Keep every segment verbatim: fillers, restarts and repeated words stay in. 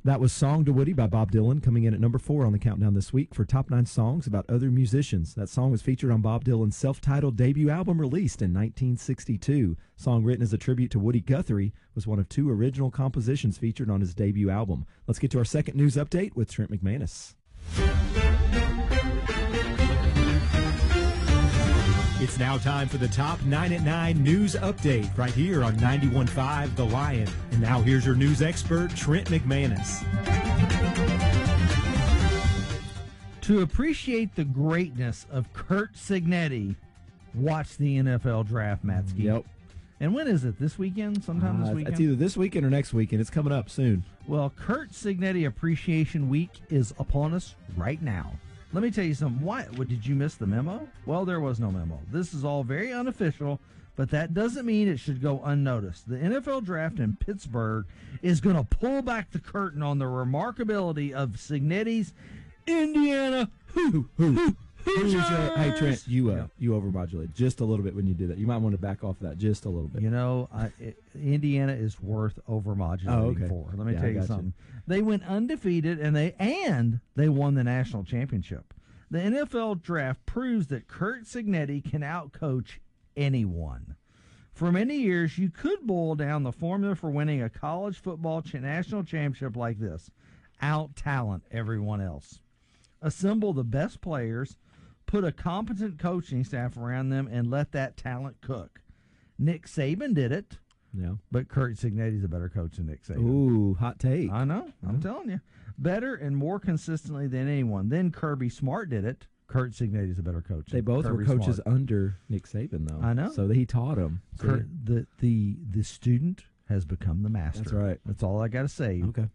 That was Song to Woody by Bob Dylan, coming in at number four on the countdown this week for top nine songs about other musicians. That song was featured on Bob Dylan's self-titled debut album released in nineteen sixty-two. Song written as a tribute to Woody Guthrie was one of two original compositions featured on his debut album. Let's get to our second news update with Trent McManus. It's now time for the Top nine at nine News Update right here on ninety-one point five The Lion. And now here's your news expert, Trent McManus. To appreciate the greatness of Curt Cignetti, watch the N F L Draft, Matsky. Yep. And when is it? This weekend? Sometime this Uh, weekend? it's either this weekend or next weekend. It's coming up soon. Well, Curt Cignetti Appreciation Week is upon us right now. Let me tell you something. Why? What, did you miss the memo? Well, there was no memo. This is all very unofficial, but that doesn't mean it should go unnoticed. The N F L Draft in Pittsburgh is going to pull back the curtain on the remarkability of Cignetti's Indiana Hoo Hoo Hoo Who's your- Hey, Trent, you uh, Yeah. you overmodulated just a little bit when you did that. You might want to back off of that just a little bit. You know, I, it, Indiana is worth overmodulating Oh, okay. for. Let me Yeah, tell I you got you. something. They went undefeated, and they and they won the national championship. The N F L Draft proves that Curt Cignetti can outcoach anyone. For many years, you could boil down the formula for winning a college football ch- national championship like this: out-talent everyone else. Assemble the best players, put a competent coaching staff around them, and let that talent cook. Nick Saban did it, Yeah. but Curt Cignetti's a better coach than Nick Saban. Ooh, hot take. I know. I'm Yeah. telling you. Better and more consistently than anyone. Then Kirby Smart did it. Curt Cignetti's a better coach. They than both Kirby were coaches Smart. under Nick Saban, though. I know. So he taught him. So Curt, the, the, the student has become the master. That's right. That's all I got to say. Okay.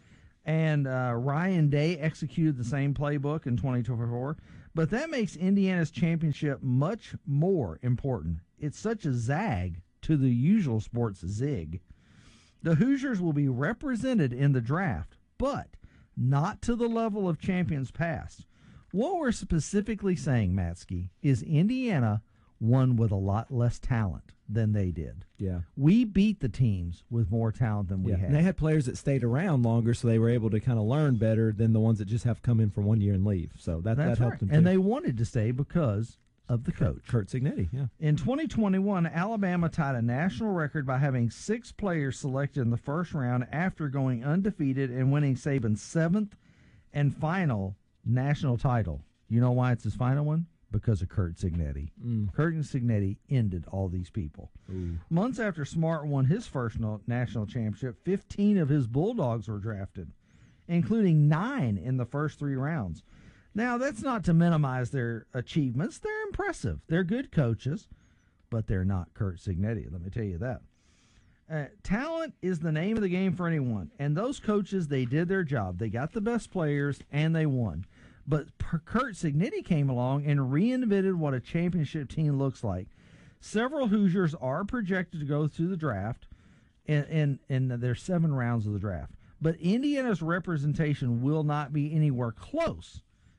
And uh, Ryan Day executed the same playbook in twenty twenty-four, but that makes Indiana's championship much more important. It's such a zag to the usual sports zig. The Hoosiers will be represented in the draft, but not to the level of champions past. What we're specifically saying, Matsky, is Indiana won with a lot less talent than they did. Yeah. We beat the teams with more talent than we yeah. had. And they had players that stayed around longer, so they were able to kind of learn better than the ones that just have come in for one year and leave. So that, That's that right. helped them. And too. they wanted to stay because of the coach. Curt Cignetti, yeah. In twenty twenty-one, Alabama tied a national record by having six players selected in the first round after going undefeated and winning Saban's seventh and final national title. You know why it's his final one? Because of Curt Cignetti. Mm. Curt Cignetti ended all these people. Ooh. Months after Smart won his first no- national championship, fifteen of his Bulldogs were drafted, including nine in the first three rounds. Now, that's not to minimize their achievements. They're impressive. They're good coaches, but they're not Curt Cignetti, let me tell you that. Uh, talent is the name of the game for anyone, and those coaches, they did their job. They got the best players, and they won. But per- Curt Cignetti came along and reinvented what a championship team looks like. Several Hoosiers are projected to go through the draft, and, and, and there's seven rounds of the draft. But Indiana's representation will not be anywhere close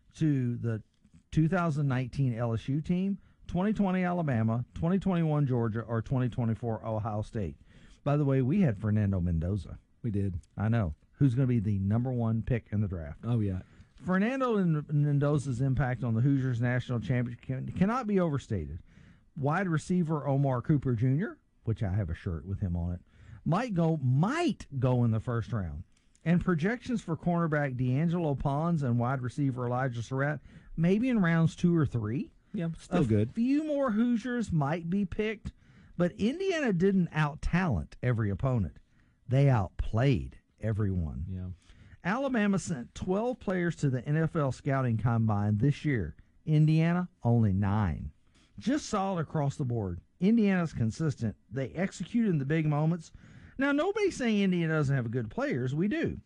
to the two thousand nineteen L S U team, twenty twenty Alabama, twenty twenty-one Georgia, or twenty twenty-four Ohio State. By the way, we had Fernando Mendoza. We did. I know. Who's going to be the number one pick in the draft. Oh, yeah. Fernando Mendoza's impact on the Hoosiers national championship cannot be overstated. Wide receiver Omar Cooper Junior, which I have a shirt with him on it, might go might go in the first round. And projections for cornerback D'Angelo Pons and wide receiver Elijah Surratt maybe in rounds two or three. Yeah, still a good. A few more Hoosiers might be picked, but Indiana didn't out-talent every opponent. They outplayed everyone. Yeah. Alabama sent twelve players to the N F L scouting combine this year. Indiana, only nine. Just solid across the board. Indiana's consistent. They execute in the big moments. Now, nobody's saying Indiana doesn't have good players. We do.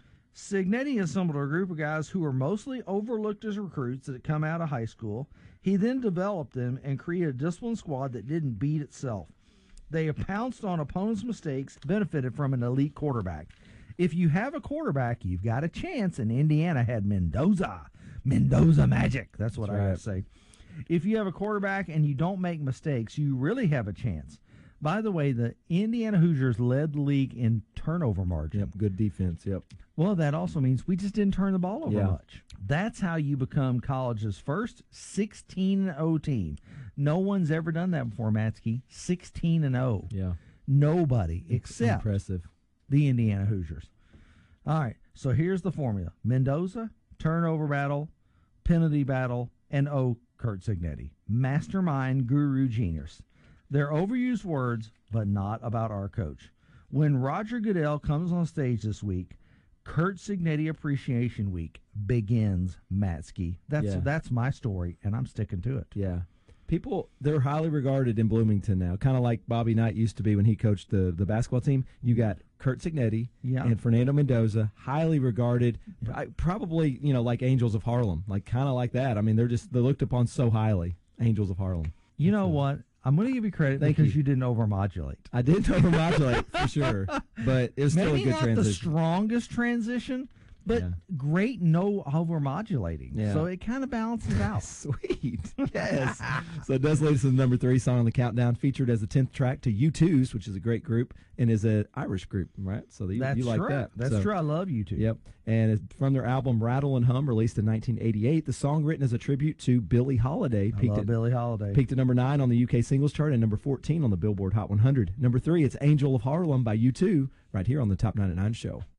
Cignetti assembled a group of guys who were mostly overlooked as recruits that had come out of high school. He then developed them and created a disciplined squad that didn't beat itself. They pounced on opponents' mistakes, benefited from an elite quarterback. If you have a quarterback, you've got a chance, and Indiana had Mendoza. Mendoza magic. That's what That's I right. gotta say. If you have a quarterback and you don't make mistakes, you really have a chance. By the way, the Indiana Hoosiers led the league in turnover margin. Yep, good defense. Yep. Well, that also means we just didn't turn the ball over Yeah. much. That's how you become college's first sixteen and oh team. No one's ever done that before, Matsky. sixteen and oh. Yeah. Nobody except Impressive. the Indiana Hoosiers. All right, so here's the formula. Mendoza, turnover battle, penalty battle, and O, Kurt Signetti. Mastermind, guru, genius. They're overused words, but not about our coach. When Roger Goodell comes on stage this week, Kurt Signetti Appreciation Week begins, Matsky. That's Yeah. that's my story, and I'm sticking to it. Yeah. People, they're highly regarded in Bloomington now, kind of like Bobby Knight used to be when he coached the, the basketball team. You got Kurt Signetti Yeah. and Fernando Mendoza, highly regarded, I- probably, you know, like Angels of Harlem, like kind of like that. I mean, they're just, they're looked upon so highly, Angels of Harlem. You know what? I'm going to give you credit Thank because you. you. didn't overmodulate. I did overmodulate for sure, but it was still Maybe a good not the transition. strongest transition, but Yeah. great no overmodulating. Yeah. So it kind of balances out. Sweet. Yes. So it does lead us to the number three song on the countdown, featured as the tenth track to U two's, which is a great group, and is an Irish group, right? So you, That's you like true. that. That's So- true. I love you too. Yep. And it's from their album Rattle and Hum, released in nineteen eighty-eight. The song, written as a tribute to Billie Holiday, I peaked love at, Billie Holiday. peaked at number nine on the U K singles chart and number fourteen on the Billboard Hot one hundred. Number three, it's Angel of Harlem by U two, right here on the Top nine at nine show.